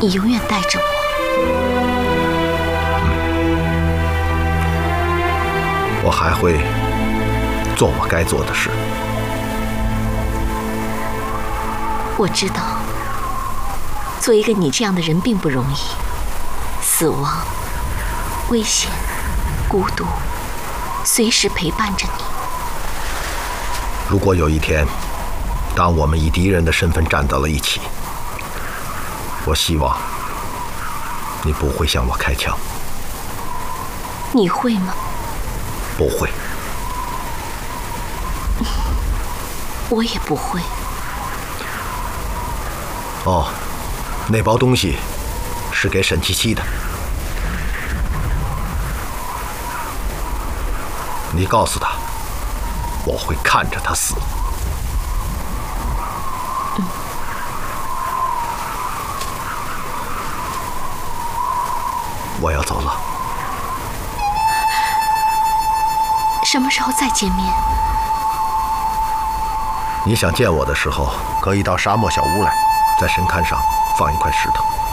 你永远带着我。 我还会做我该做的事。 我知道，做一个你这样的人并不容易，死亡、危险、孤独，随时陪伴着你。 如果有一天，当我们以敌人的身份站到了一起，我希望你不会向我开枪。 你会吗？ 不会。 我也不会。 哦，那包东西是给沈七七的。你告诉他，我会看着他死。我要走了。 什么时候再见面？ 你想见我的时候，可以到沙漠小屋来，在神龛上放一块石头。